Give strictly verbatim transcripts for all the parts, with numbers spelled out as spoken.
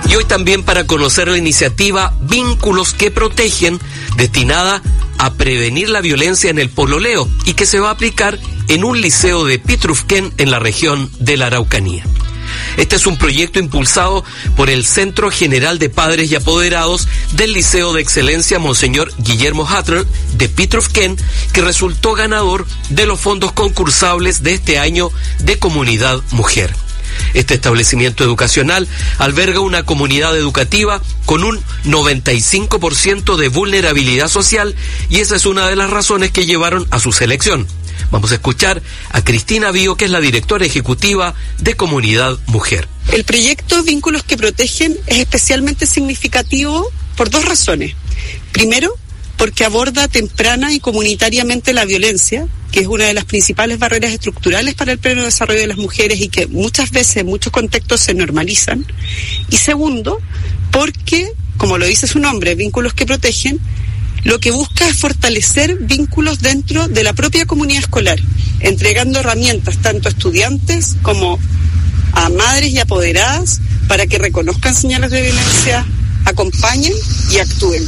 Y hoy también para conocer la iniciativa Vínculos que Protegen, destinada a prevenir la violencia en el pololeo y que se va a aplicar en un liceo de Pitrufquén en la región de la Araucanía. Este es un proyecto impulsado por el Centro General de Padres y Apoderados del Liceo de Excelencia Monseñor Guillermo Hatter de Pitrufquén, que resultó ganador de los fondos concursables de este año de Comunidad Mujer. Este establecimiento educacional alberga una comunidad educativa con un noventa y cinco por ciento de vulnerabilidad social y esa es una de las razones que llevaron a su selección. Vamos a escuchar a Cristina Bío, que es la directora ejecutiva de Comunidad Mujer. El proyecto Vínculos que Protegen es especialmente significativo por dos razones. Primero, porque aborda temprana y comunitariamente la violencia, que es una de las principales barreras estructurales para el pleno desarrollo de las mujeres y que muchas veces en muchos contextos se normalizan. Y segundo, porque, como lo dice su nombre, Vínculos que Protegen, lo que busca es fortalecer vínculos dentro de la propia comunidad escolar, entregando herramientas tanto a estudiantes como a madres y apoderadas para que reconozcan señales de violencia, acompañen y actúen.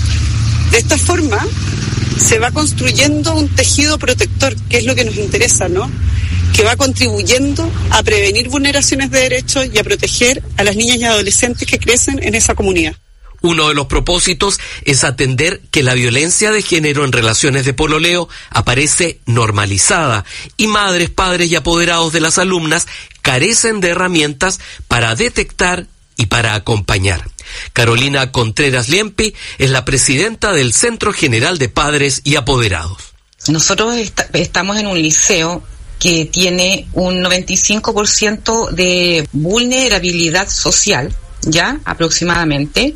De esta forma se va construyendo un tejido protector, que es lo que nos interesa, ¿no? Que va contribuyendo a prevenir vulneraciones de derechos y a proteger a las niñas y adolescentes que crecen en esa comunidad. Uno de los propósitos es atender que la violencia de género en relaciones de pololeo aparece normalizada y madres, padres y apoderados de las alumnas carecen de herramientas para detectar y para acompañar. Carolina Contreras Liempi es la presidenta del Centro General de Padres y Apoderados. Nosotros est- estamos en un liceo que tiene un noventa y cinco por ciento de vulnerabilidad social, ya aproximadamente.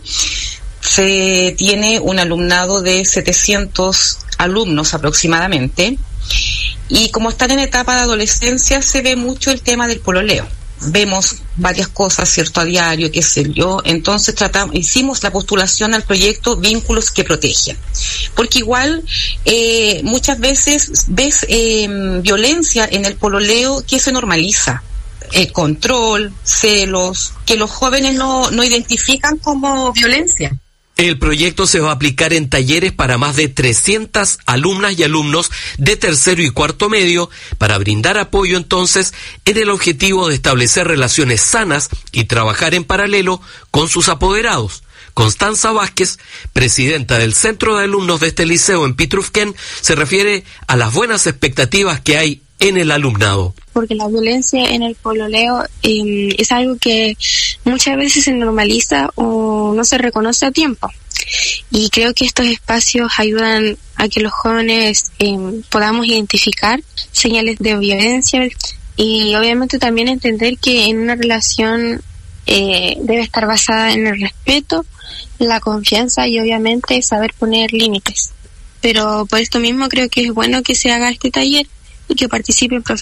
Se tiene un alumnado de setecientos alumnos aproximadamente, y como están en etapa de adolescencia se ve mucho el tema del pololeo. Vemos varias cosas, ¿cierto?, a diario, qué sé yo. Entonces tratamos, hicimos la postulación al proyecto Vínculos que Protegen, porque igual eh, muchas veces ves eh, violencia en el pololeo que se normaliza. El control, celos, que los jóvenes no, no identifican como violencia. El proyecto se va a aplicar en talleres para más de trescientas alumnas y alumnos de tercero y cuarto medio para brindar apoyo entonces en el objetivo de establecer relaciones sanas y trabajar en paralelo con sus apoderados. Constanza Vázquez, presidenta del Centro de Alumnos de este liceo en Pitrufquén, se refiere a las buenas expectativas que hay en el alumnado. Porque la violencia en el pololeo eh, es algo que muchas veces se normaliza o no se reconoce a tiempo. Y creo que estos espacios ayudan a que los jóvenes eh, podamos identificar señales de violencia y obviamente también entender que en una relación eh, debe estar basada en el respeto, la confianza y obviamente saber poner límites. Pero por esto mismo creo que es bueno que se haga este taller y que participen profesionales